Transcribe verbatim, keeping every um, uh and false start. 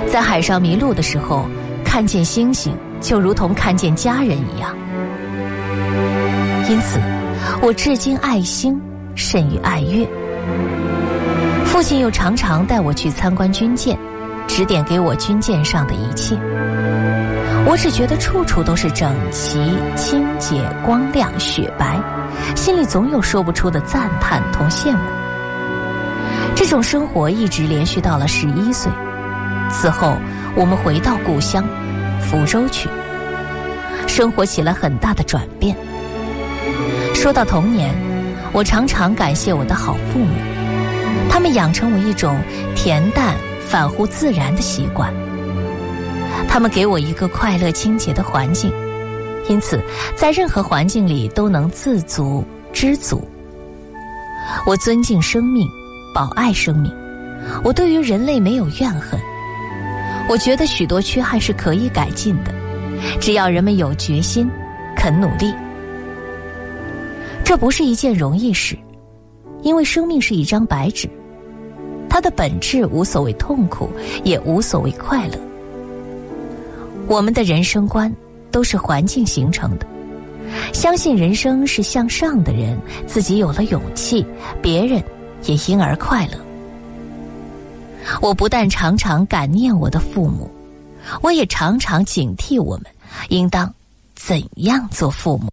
在海上迷路的时候，看见星星就如同看见家人一样。因此，我至今爱星甚于爱月。父亲又常常带我去参观军舰，指点给我军舰上的一切。我只觉得处处都是整齐、清洁、光亮、雪白，心里总有说不出的赞叹同羡慕。这种生活一直连续到了十一岁。此后，我们回到故乡福州去，生活起了很大的转变。说到童年，我常常感谢我的好父母，他们养成我一种恬淡反乎自然的习惯。他们给我一个快乐清洁的环境，因此在任何环境里都能自足知足。我尊敬生命，保爱生命，我对于人类没有怨恨。我觉得许多缺憾是可以改进的，只要人们有决心，肯努力。这不是一件容易事，因为生命是一张白纸，它的本质无所谓痛苦，也无所谓快乐。我们的人生观都是环境形成的，相信人生是向上的人，自己有了勇气，别人也因而快乐。我不但常常感念我的父母，我也常常警惕我们应当怎样做父母。